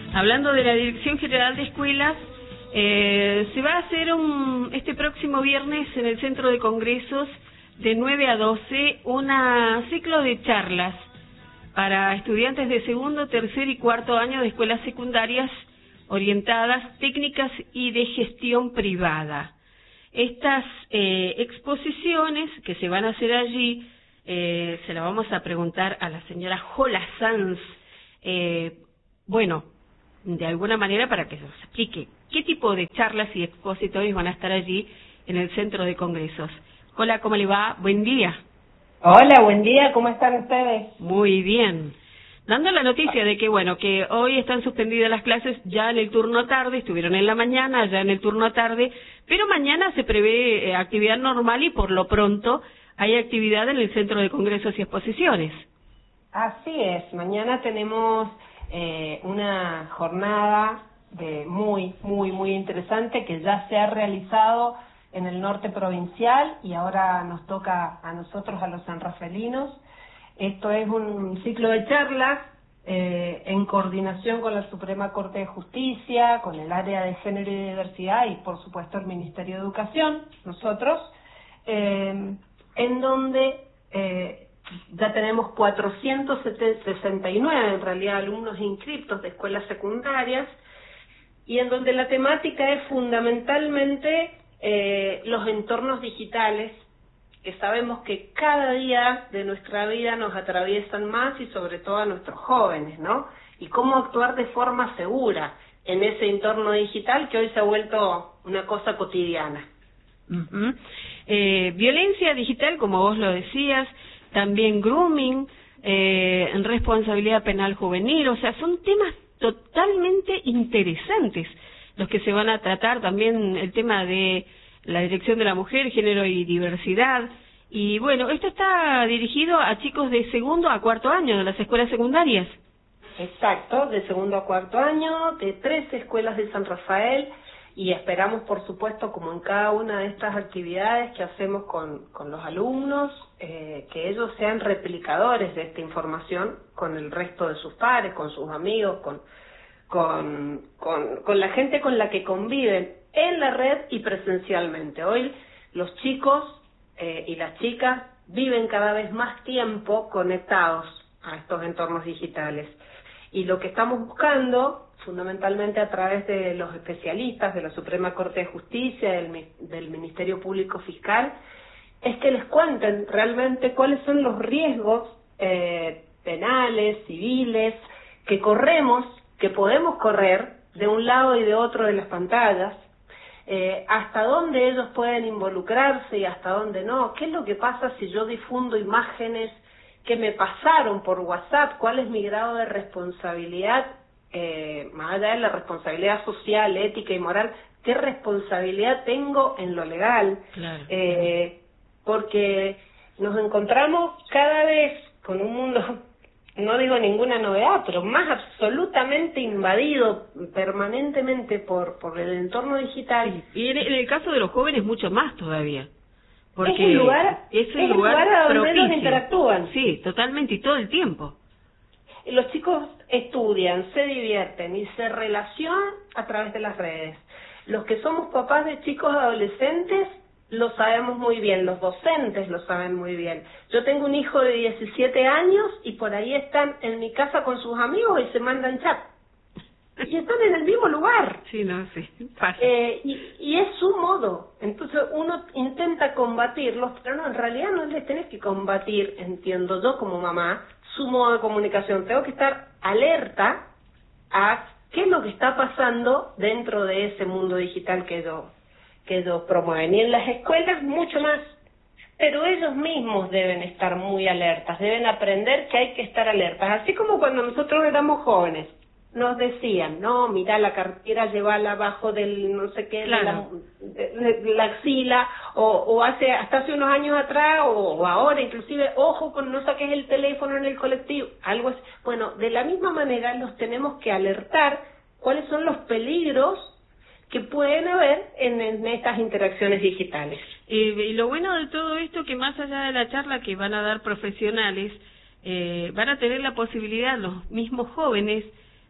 Hablando de la Dirección General de Escuelas, se va a hacer este próximo viernes en el Centro de Congresos de 9 a 12 un ciclo de charlas para estudiantes de segundo, tercer y cuarto año de escuelas secundarias orientadas, técnicas y de gestión privada. Estas exposiciones que se van a hacer allí, se la vamos a preguntar a la señora Jola Sanz, de alguna manera para que nos explique qué tipo de charlas y expositores van a estar allí en el Centro de Congresos. Hola, ¿cómo le va? Buen día. Hola, buen día, ¿cómo están ustedes? Muy bien. Dando la noticia de que, que hoy están suspendidas las clases ya en el turno tarde, estuvieron en la mañana, ya en el turno tarde, pero mañana se prevé actividad normal y por lo pronto hay actividad en el Centro de Congresos y Exposiciones. Así es, mañana tenemos una jornada muy interesante que ya se ha realizado en el norte provincial y ahora nos toca a nosotros, a los sanrafalinos. Esto es un ciclo de charlas en coordinación con la Suprema Corte de Justicia, con el área de género y diversidad y por supuesto el Ministerio de Educación, nosotros, en donde ya tenemos 469 en realidad alumnos inscriptos de escuelas secundarias y en donde la temática es fundamentalmente los entornos digitales, que sabemos que cada día de nuestra vida nos atraviesan más y sobre todo a nuestros jóvenes, ¿no? Y cómo actuar de forma segura en ese entorno digital que hoy se ha vuelto una cosa cotidiana. Violencia digital, como vos lo decías, también grooming, responsabilidad penal juvenil, o sea, son temas totalmente interesantes los que se van a tratar, también el tema de la Dirección de la Mujer, Género y Diversidad. Y esto está dirigido a chicos de segundo a cuarto año de las escuelas secundarias. Exacto, de segundo a cuarto año, de 13 escuelas de San Rafael, y esperamos, por supuesto, como en cada una de estas actividades que hacemos con los alumnos, que ellos sean replicadores de esta información con el resto de sus pares, con sus amigos, con la gente con la que conviven en la red y presencialmente. Hoy los chicos y las chicas viven cada vez más tiempo conectados a estos entornos digitales. Y lo que estamos buscando, fundamentalmente a través de los especialistas de la Suprema Corte de Justicia, del Ministerio Público Fiscal, es que les cuenten realmente cuáles son los riesgos penales, civiles, que podemos correr de un lado y de otro de las pantallas, hasta dónde ellos pueden involucrarse y hasta dónde no, qué es lo que pasa si yo difundo imágenes que me pasaron por WhatsApp, cuál es mi grado de responsabilidad, más allá de la responsabilidad social, ética y moral, qué responsabilidad tengo en lo legal. Claro. Porque nos encontramos cada vez con un mundo, no digo ninguna novedad, pero más absolutamente invadido permanentemente por el entorno digital. Y en el caso de los jóvenes mucho más todavía. Porque es el lugar a donde ellos interactúan. Sí, totalmente, y todo el tiempo. Los chicos estudian, se divierten y se relacionan a través de las redes. Los que somos papás de chicos adolescentes lo sabemos muy bien, los docentes lo saben muy bien. Yo tengo un hijo de 17 años y por ahí están en mi casa con sus amigos y se mandan chat. Y están en el mismo lugar. Sí, pasa. Y es su modo. Entonces uno intenta combatirlos, pero no, en realidad no les tenés que combatir, entiendo yo como mamá, su modo de comunicación. Tengo que estar alerta a qué es lo que está pasando dentro de ese mundo digital que ellos promueven. Y en las escuelas mucho más. Pero ellos mismos deben estar muy alertas, deben aprender que hay que estar alertas. Así como cuando nosotros éramos jóvenes, nos decían, no, mira la cartera, llevala abajo del no sé qué, claro, de la axila, o hasta hace unos años atrás, o ahora inclusive, ojo con no saques el teléfono en el colectivo, algo así. Bueno, de la misma manera los tenemos que alertar cuáles son los peligros que pueden haber en estas interacciones digitales. Y lo bueno de todo esto, que más allá de la charla que van a dar profesionales, van a tener la posibilidad los mismos jóvenes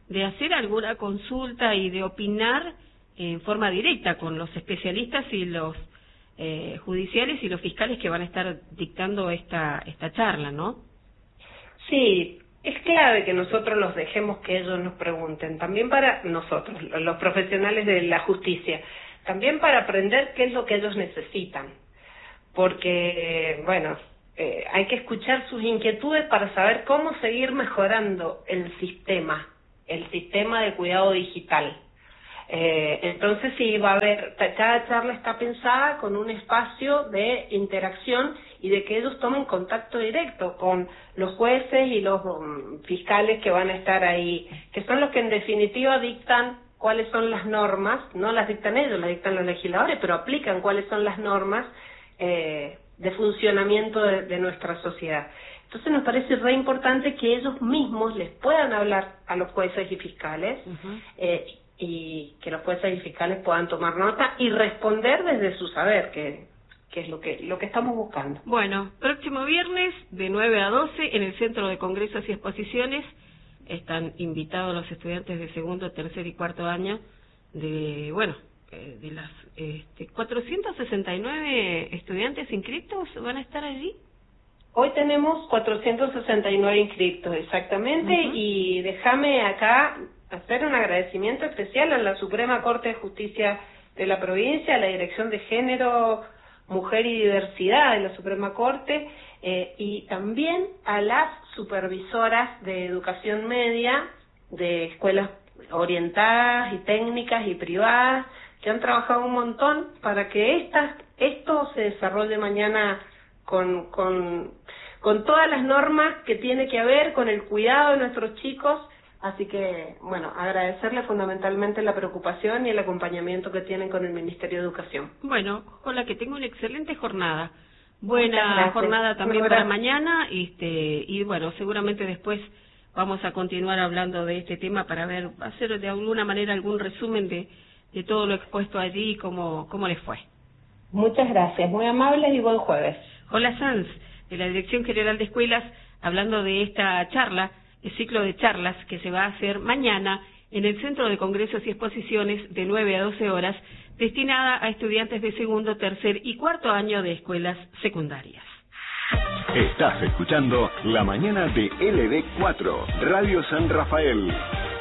de hacer alguna consulta y de opinar en forma directa con los especialistas y los judiciales y los fiscales que van a estar dictando esta charla, ¿no? Sí, es clave que nosotros los dejemos que ellos nos pregunten, también para nosotros, los profesionales de la justicia, también para aprender qué es lo que ellos necesitan, porque, bueno, hay que escuchar sus inquietudes para saber cómo seguir mejorando el sistema de cuidado digital. Entonces sí, va a haber, cada charla está pensada con un espacio de interacción y de que ellos tomen contacto directo con los jueces y los fiscales que van a estar ahí, que son los que en definitiva dictan cuáles son las normas, no las dictan ellos, las dictan los legisladores, pero aplican cuáles son las normas de funcionamiento de nuestra sociedad. Entonces nos parece re importante que ellos mismos les puedan hablar a los jueces y fiscales, y que los jueces y fiscales puedan tomar nota y responder desde su saber, que es lo que estamos buscando. Bueno, próximo viernes de 9 a 12 en el Centro de Congresos y Exposiciones están invitados los estudiantes de segundo, tercer y cuarto año de las 469 estudiantes inscritos van a estar allí. Hoy tenemos 469 inscritos, exactamente, y déjame acá hacer un agradecimiento especial a la Suprema Corte de Justicia de la provincia, a la Dirección de Género, Mujer y Diversidad de la Suprema Corte, y también a las supervisoras de educación media de escuelas orientadas y técnicas y privadas, que han trabajado un montón para que esto se desarrolle mañana con todas las normas que tiene que haber, con el cuidado de nuestros chicos. Así que, bueno, agradecerle fundamentalmente la preocupación y el acompañamiento que tienen con el Ministerio de Educación. Bueno, ojalá que tenga una excelente jornada. Buena jornada también para mañana, y bueno, seguramente después vamos a continuar hablando de este tema para hacer de alguna manera algún resumen de todo lo expuesto allí y cómo les fue. Muchas gracias, muy amables y buen jueves. Hola Sanz, de la Dirección General de Escuelas, hablando de esta charla, el ciclo de charlas que se va a hacer mañana en el Centro de Congresos y Exposiciones de 9 a 12 horas, destinada a estudiantes de segundo, tercer y cuarto año de escuelas secundarias. Estás escuchando La Mañana de LD4, Radio San Rafael.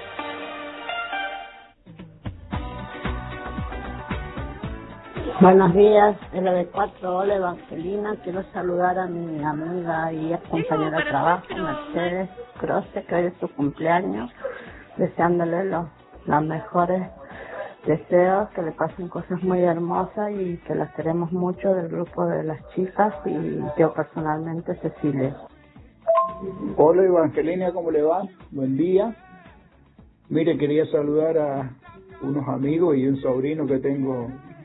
Buenos días, LD4, hola Evangelina, quiero saludar a mi amiga y ex compañera de trabajo, Mercedes Croce, que hoy es su cumpleaños, deseándole los mejores deseos, que le pasen cosas muy hermosas y que las queremos mucho del grupo de las chicas y yo personalmente, Cecilia. Hola Evangelina, ¿cómo le va? Buen día. Mire, quería saludar a unos amigos y un sobrino que tengo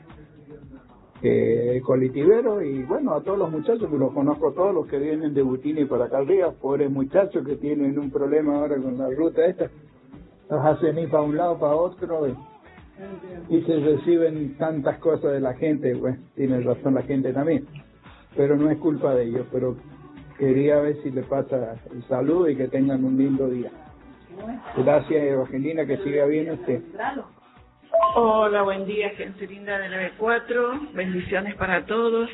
colectivero, y bueno, a todos los muchachos, que los conozco todos, los que vienen de Butini para acá arriba, pobres muchachos que tienen un problema ahora con la ruta esta, los hacen ir para un lado, para otro, y se reciben tantas cosas de la gente. Pues tiene razón la gente también, pero no es culpa de ellos, pero quería ver si le pasa el saludo y que tengan un lindo día. Gracias Evangelina, que siga bien usted. Hola, buen día, gente linda del LB4, bendiciones para todos,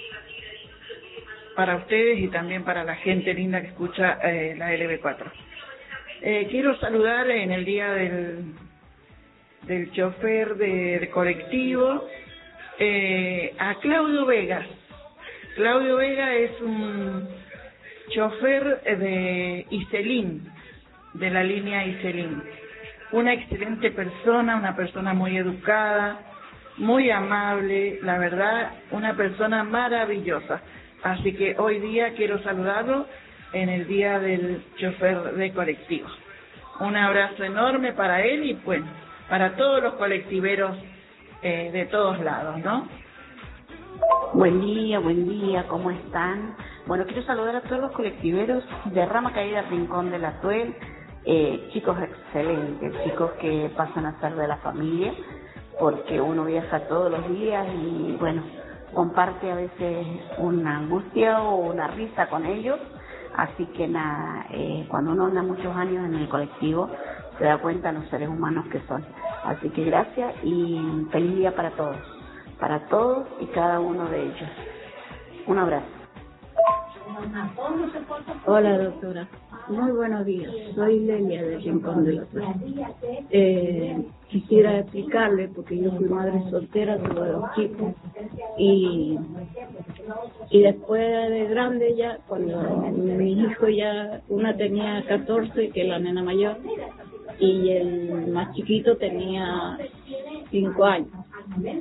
para ustedes y también para la gente linda que escucha la LB4. Quiero saludar en el día del chofer de colectivo a Claudio Vega. Claudio Vega es un chofer de Iselín, de la línea Iselín. Una excelente persona, una persona muy educada, muy amable, la verdad, una persona maravillosa. Así que hoy día quiero saludarlo en el día del chofer de colectivo. Un abrazo enorme para él y bueno, para todos los colectiveros de todos lados, ¿no? Buen día, ¿cómo están? Bueno, quiero saludar a todos los colectiveros de Rama Caída Rincón de la Tuel. Chicos excelentes, chicos que pasan a ser de la familia, porque uno viaja todos los días y bueno, comparte a veces una angustia o una risa con ellos, así que nada, cuando uno anda muchos años en el colectivo se da cuenta los seres humanos que son. Así que gracias y feliz día para todos y cada uno de ellos. Un abrazo. Hola, doctora. Muy buenos días. Soy Lelia de Rincón de la Plata. Quisiera explicarle, porque yo fui madre soltera, tuve 2 chicos, y después de grande ya, cuando mis hijos ya, una tenía 14, que es la nena mayor, y el más chiquito tenía 5 años.